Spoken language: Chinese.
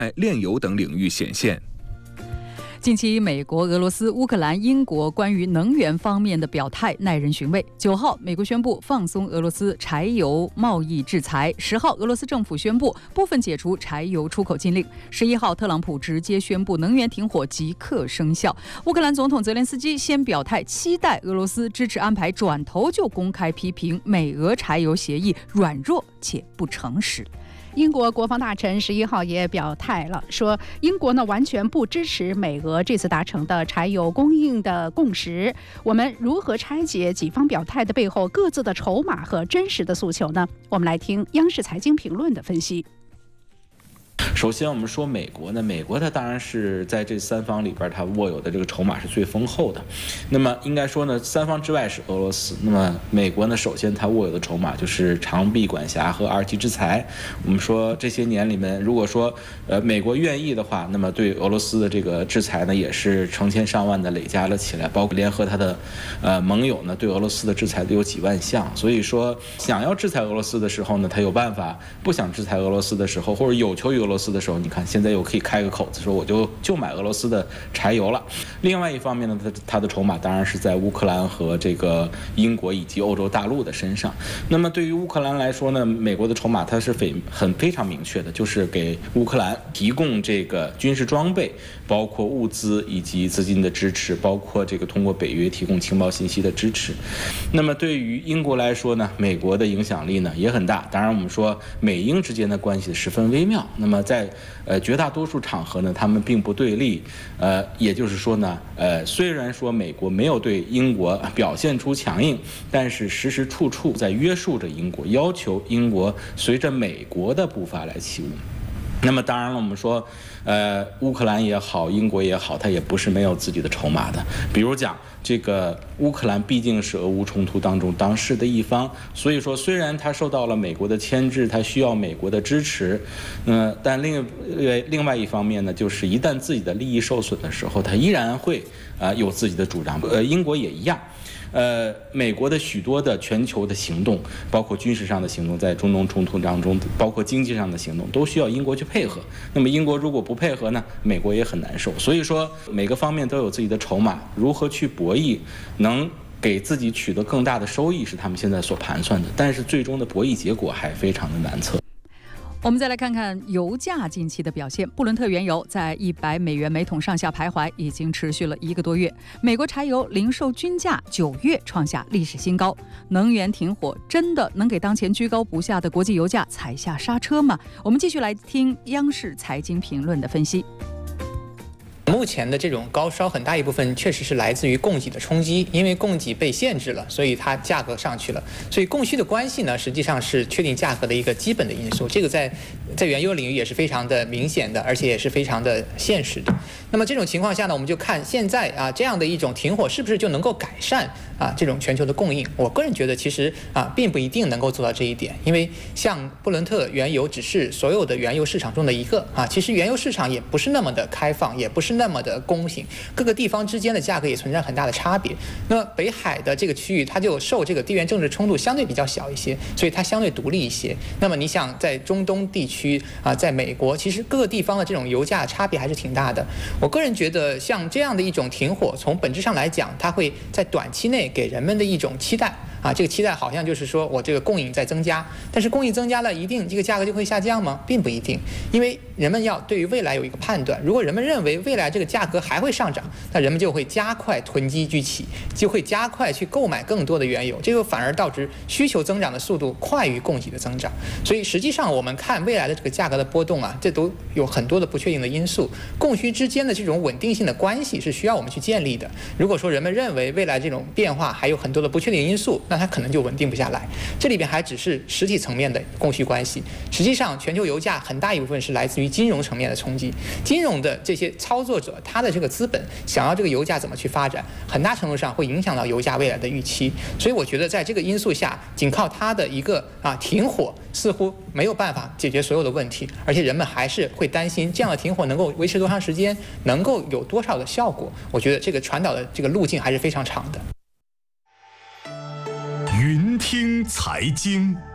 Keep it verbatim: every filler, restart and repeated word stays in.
炼油等领域显现。 近期，美国、俄罗斯、乌克兰、英国关于能源方面的表态耐人寻味。九号，美国宣布放松俄罗斯柴油贸易制裁；十号，俄罗斯政府宣布部分解除柴油出口禁令；十一号，特朗普直接宣布能源停火即刻生效。乌克兰总统泽连斯基先表态期待俄罗斯支持安排，转头就公开批评美俄柴油协议软弱且不诚实。 英国国防大臣十一号也表态了，说英国呢完全不支持美俄这次达成的柴油供应的共识。我们如何拆解几方表态的背后各自的筹码和真实的诉求呢？我们来听央视财经评论的分析。 首先，我们说美国呢，美国它当然是在这三方里边，它握有的这个筹码是最丰厚的。那么应该说呢，三方之外是俄罗斯。那么美国呢，首先它握有的筹码就是长臂管辖和二级制裁。我们说这些年里面，如果说呃美国愿意的话，那么对俄罗斯的这个制裁呢，也是成千上万的累加了起来，包括联合它的呃盟友呢，对俄罗斯的制裁都有几万项。所以说，想要制裁俄罗斯的时候呢，它有办法；不想制裁俄罗斯的时候，或者有求于俄罗斯的时候，你看现在又可以开个口子说我就就买俄罗斯的柴油了。另外一方面呢，它它的筹码当然是在乌克兰和这个英国以及欧洲大陆的身上。那么对于乌克兰来说呢，美国的筹码它是非很非常明确的，就是给乌克兰提供这个军事装备，包括物资以及资金的支持，包括这个通过北约提供情报信息的支持。那么对于英国来说呢，美国的影响力呢也很大。当然我们说美英之间的关系十分微妙。那么在呃绝大多数场合呢，他们并不对立。呃，也就是说呢，呃，虽然说美国没有对英国表现出强硬，但是时时处处在约束着英国，要求英国随着美国的步伐来起舞。那么当然了，我们说，呃，乌克兰也好，英国也好，它也不是没有自己的筹码的。比如讲，这个乌克兰毕竟是俄乌冲突当中当事的一方，所以说虽然它受到了美国的牵制，它需要美国的支持，呃，但另另外一方面呢，就是一旦自己的利益受损的时候，它依然会啊、呃、有自己的主张。呃，英国也一样。呃，美国的许多的全球的行动，包括军事上的行动，在中东冲突当中，包括经济上的行动，都需要英国去配合。那么英国如果不配合呢，美国也很难受。所以说，每个方面都有自己的筹码，如何去博弈，能给自己取得更大的收益，是他们现在所盘算的。但是最终的博弈结果还非常的难测。 我们再来看看油价近期的表现。布伦特原油在一百美元每桶上下徘徊，已经持续了一个多月。美国柴油零售均价九月创下历史新高。能源停火真的能给当前居高不下的国际油价踩下刹车吗？我们继续来听央视财经评论的分析。 目前的这种高烧很大一部分确实是来自于供给的冲击，因为供给被限制了，所以它价格上去了。所以供需的关系呢，实际上是确定价格的一个基本的因素。这个在在原油领域也是非常的明显的，而且也是非常的现实的。那么这种情况下呢，我们就看现在啊这样的一种停火是不是就能够改善啊这种全球的供应。我个人觉得其实啊并不一定能够做到这一点，因为像布伦特原油只是所有的原油市场中的一个啊，其实原油市场也不是那么的开放，也不是那么的公平，各个地方之间的价格也存在很大的差别。那么北海的这个区域，它就受这个地缘政治冲突相对比较小一些，所以它相对独立一些。那么你想在中东地区啊，在美国，其实各个地方的这种油价差别还是挺大的。我个人觉得，像这样的一种停火，从本质上来讲，它会在短期内给人们的一种期待。啊，这个期待好像就是说我这个供应在增加，但是供应增加了，一定这个价格就会下降吗？并不一定，因为人们要对于未来有一个判断。如果人们认为未来这个价格还会上涨，那人们就会加快囤积居奇，就会加快去购买更多的原油，这个反而导致需求增长的速度快于供给的增长。所以实际上我们看未来的这个价格的波动啊，这都有很多的不确定的因素，供需之间的这种稳定性的关系是需要我们去建立的。如果说人们认为未来这种变化还有很多的不确定因素，那它可能就稳定不下来。这里边还只是实体层面的供需关系，实际上全球油价很大一部分是来自于金融层面的冲击。金融的这些操作者，他的这个资本想要这个油价怎么去发展，很大程度上会影响到油价未来的预期。所以我觉得在这个因素下，仅靠它的一个啊停火，似乎没有办法解决所有的问题，而且人们还是会担心这样的停火能够维持多长时间，能够有多少的效果。我觉得这个传导的这个路径还是非常长的。 云听财经。